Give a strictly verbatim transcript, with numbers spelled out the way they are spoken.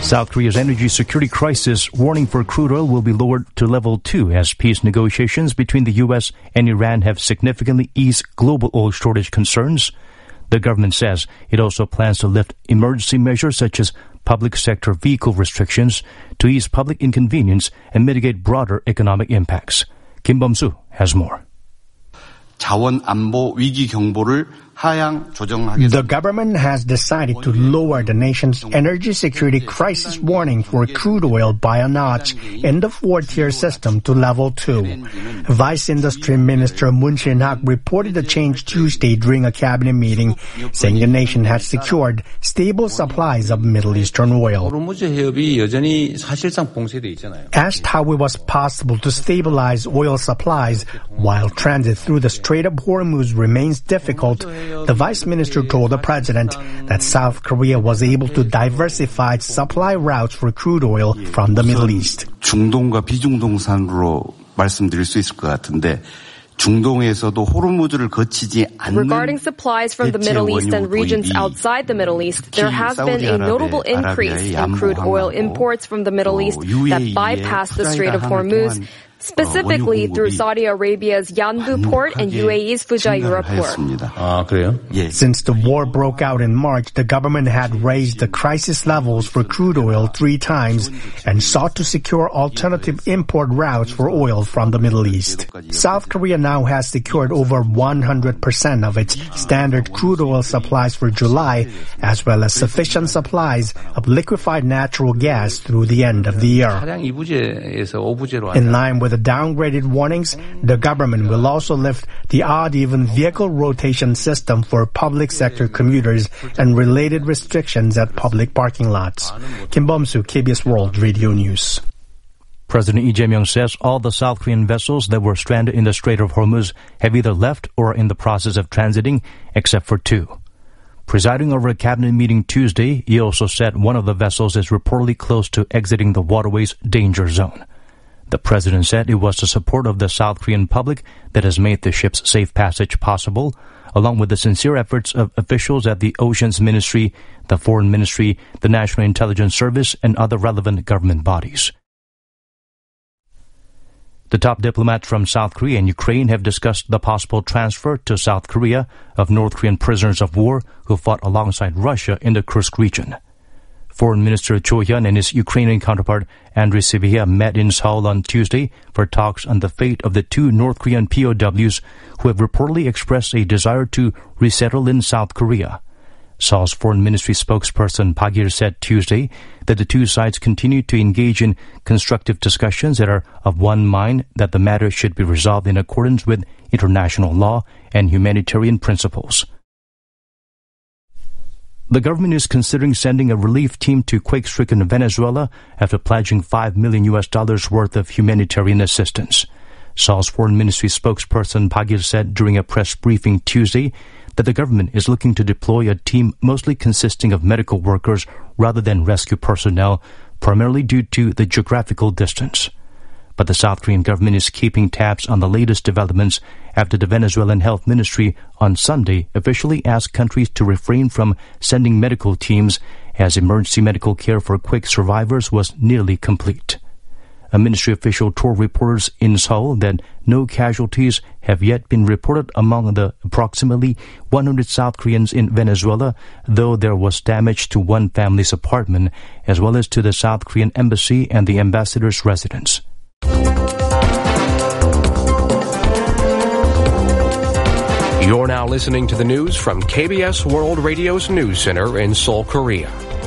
South Korea's energy security crisis warning for crude oil will be lowered to level two as peace negotiations between the U S and Iran have significantly eased global oil shortage concerns. The government says it also plans to lift emergency measures such as public sector vehicle restrictions to ease public inconvenience and mitigate broader economic impacts. Kim Bum-soo has more. 자원 안보 위기 경보를 하향 조정하겠습니다. The government has decided to lower the nation's energy security crisis warning for crude oil by a notch in the four-tier system to level two. Vice Industry Minister Moon Shin-hak reported the change Tuesday during a cabinet meeting, saying the nation had secured stable supplies of Middle Eastern oil. Asked how it was possible to stabilize oil supplies while transit through the Strait of Hormuz remains difficult, the vice minister told the president that South Korea was able to diversify its supply routes for crude oil from the Middle East. 중동과 비중동산으로 말씀드릴 수 있을 것 같은데 중동에서도 호르무즈를 거치지 않는 Regarding supplies from the Middle East and regions outside the Middle East, there has been a notable increase in crude oil imports from the Middle East that bypass the Strait of Hormuz, specifically through Saudi Arabia's Yanbu port and U A E's Fujairah port. 아, 그래요? Since the war broke out in March, the government had raised the crisis levels for crude oil three times and sought to secure alternative import routes for oil from the Middle East. South Korea now has secured over one hundred percent of its standard crude oil supplies for July, as well as sufficient supplies of liquefied natural gas through the end of the year. In line with the downgraded warnings, the government will also lift the odd-even vehicle rotation system for public sector commuters and related restrictions at public parking lots. Kim Bum-soo, K B S World Radio News. President Lee Jae-myung says all the South Korean vessels that were stranded in the Strait of Hormuz have either left or are in the process of transiting, except for two. Presiding over a cabinet meeting Tuesday, he also said one of the vessels is reportedly close to exiting the waterway's danger zone. The president said it was the support of the South Korean public that has made the ship's safe passage possible, along with the sincere efforts of officials at the Oceans Ministry, the Foreign Ministry, the National Intelligence Service, and other relevant government bodies. The top diplomats from South Korea and Ukraine have discussed the possible transfer to South Korea of North Korean prisoners of war who fought alongside Russia in the Kursk region. Foreign Minister Cho Hyun and his Ukrainian counterpart Andriy Sybiha met in Seoul on Tuesday for talks on the fate of the two North Korean P O Ws who have reportedly expressed a desire to resettle in South Korea. Seoul's Foreign Ministry spokesperson Park Il said Tuesday that the two sides continue to engage in constructive discussions that are of one mind that the matter should be resolved in accordance with international law and humanitarian principles. The government is considering sending a relief team to quake-stricken Venezuela after pledging five million U S dollars worth of humanitarian assistance. Seoul's Foreign Ministry spokesperson Park Il said during a press briefing Tuesday that the government is looking to deploy a team mostly consisting of medical workers rather than rescue personnel, primarily due to the geographical distance. But the South Korean government is keeping tabs on the latest developments after the Venezuelan Health Ministry on Sunday officially asked countries to refrain from sending medical teams as emergency medical care for quake survivors was nearly complete. A ministry official told reporters in Seoul that no casualties have yet been reported among the approximately one hundred South Koreans in Venezuela, though there was damage to one family's apartment as well as to the South Korean embassy and the ambassador's residence. You're now listening to the news from K B S World Radio's News Center in Seoul, Korea.